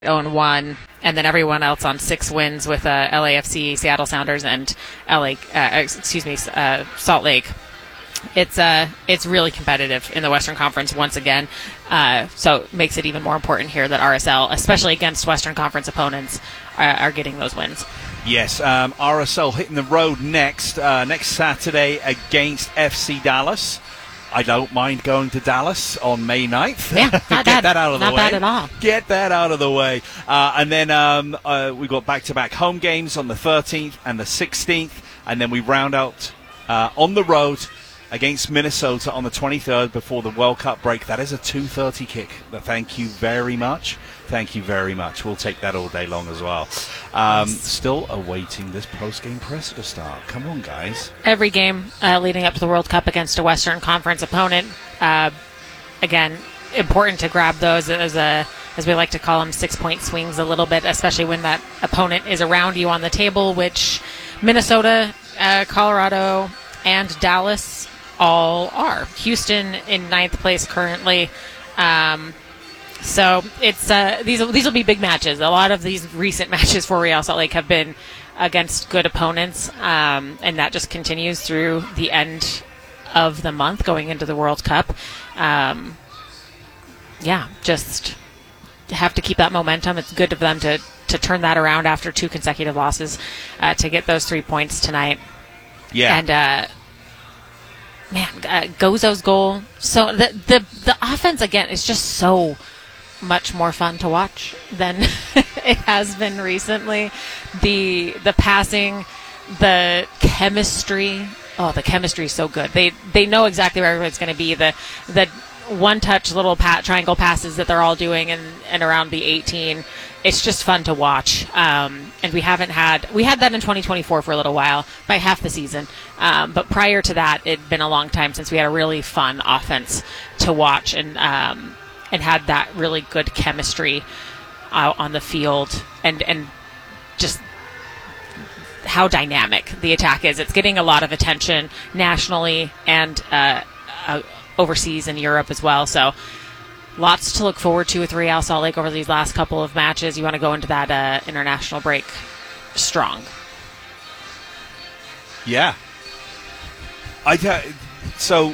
0-1, and then everyone else on 6 wins with LAFC, Seattle Sounders, and Salt Lake. It's really competitive in the Western Conference once again, so it makes it even more important here that RSL, especially against Western Conference opponents, are getting those wins. Yes, RSL hitting the road next Saturday against FC Dallas. I don't mind going to Dallas on May 9th. Yeah, not bad. That out of the way. Not bad at all. Get that out of the way. And then we've got back-to-back home games on the 13th and the 16th. And then we round out on the road against Minnesota on the 23rd before the World Cup break. That is a 2:30 kick. Thank you very much. Thank you very much. We'll take that all day long as well. Still awaiting this post-game presser to start. Come on, guys. Every game leading up to the World Cup against a Western Conference opponent. Again, important to grab those as we like to call them, 6-point swings a little bit, especially when that opponent is around you on the table, which Minnesota, Colorado, and Dallas all are. Houston in 9th place currently. So it's these will be big matches. A lot of these recent matches for Real Salt Lake have been against good opponents, and that just continues through the end of the month going into the World Cup. Just have to keep that momentum. It's good of them to turn that around after 2 consecutive losses to get those 3 points tonight. Yeah. And Gozo's goal. So the offense again is just so much more fun to watch than it has been recently. The passing, the chemistry. Oh, the chemistry is so good. They know exactly where everybody's going to be. The one-touch little triangle passes that they're all doing and around the 18. It's just fun to watch. And we had that in 2024 for a little while, by half the season. But prior to that, it'd been a long time since we had a really fun offense to watch and had that really good chemistry out on the field and just how dynamic the attack is. It's getting a lot of attention nationally and overseas in Europe as well. So lots to look forward to with Real Salt Lake over these last couple of matches. You want to go into that international break strong. Yeah. So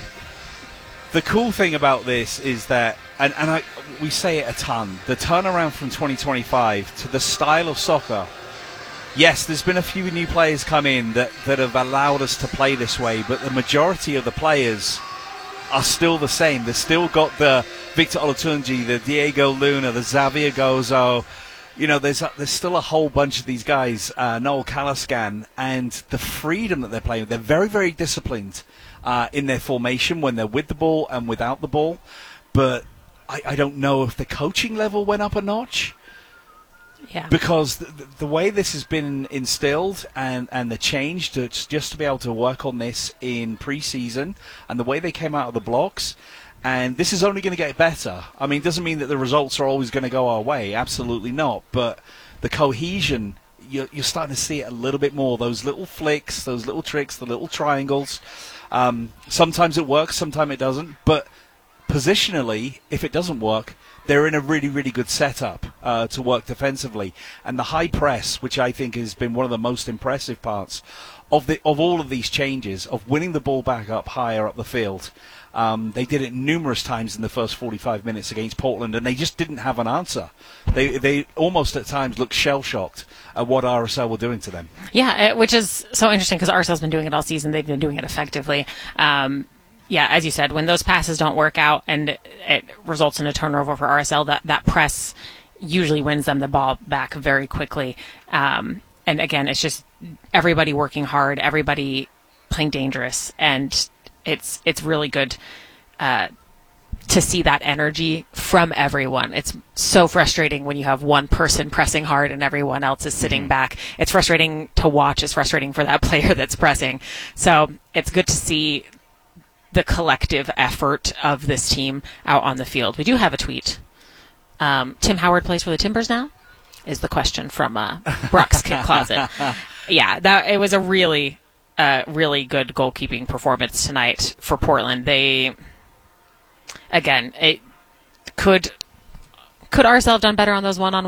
the cool thing about this is that, and we say it a ton, the turnaround from 2025 to the style of soccer. Yes, there's been a few new players come in that have allowed us to play this way, but the majority of the players are still the same. They've still got the Victor Olatunji, the Diego Luna, the Xavier Gozo. You know, there's still a whole bunch of these guys, Noel Calascan, and the freedom that they're playing with. They're very, very disciplined in their formation when they're with the ball and without the ball. But I don't know if the coaching level went up a notch. Yeah. Because the way this has been instilled and the change just to be able to work on this in pre-season and the way they came out of the blocks, and this is only going to get better. I mean, it doesn't mean that the results are always going to go our way. Absolutely not. But the cohesion, you're starting to see it a little bit more. Those little flicks, those little tricks, the little triangles. Sometimes it works, sometimes it doesn't. But positionally, if it doesn't work, they're in a really, really good setup to work defensively. And the high press, which I think has been one of the most impressive parts of all of these changes, of winning the ball back up higher up the field. They did it numerous times in the first 45 minutes against Portland, and they just didn't have an answer. They almost at times looked shell-shocked at what RSL were doing to them. Yeah, which is so interesting because RSL's been doing it all season. They've been doing it effectively. Yeah, as you said, when those passes don't work out and it results in a turnover for RSL, that press usually wins them the ball back very quickly. And again, it's just everybody working hard, everybody playing dangerous, and it's really good to see that energy from everyone. It's so frustrating when you have one person pressing hard and everyone else is sitting back. It's frustrating to watch. It's frustrating for that player that's pressing. So it's good to see the collective effort of this team out on the field. We do have a tweet. Tim Howard plays for the Timbers now? Is the question from Brock's Kit Closet. Yeah, it was a really really good goalkeeping performance tonight for Portland. They, again, it could could RSL have done better on those one-on